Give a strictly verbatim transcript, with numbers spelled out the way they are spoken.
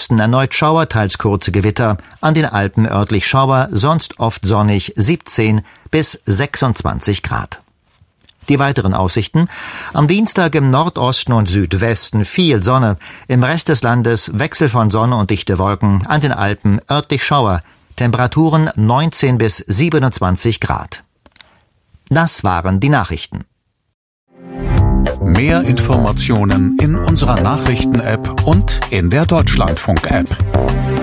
Osten erneut Schauer, teils kurze Gewitter. An den Alpen örtlich Schauer, sonst oft sonnig, siebzehn bis sechsundzwanzig Grad. Die weiteren Aussichten: am Dienstag im Nordosten und Südwesten viel Sonne, im Rest des Landes Wechsel von Sonne und dichte Wolken, an den Alpen örtlich Schauer, Temperaturen neunzehn bis siebenundzwanzig Grad. Das waren die Nachrichten. Mehr Informationen in unserer Nachrichten-App und in der Deutschlandfunk-App.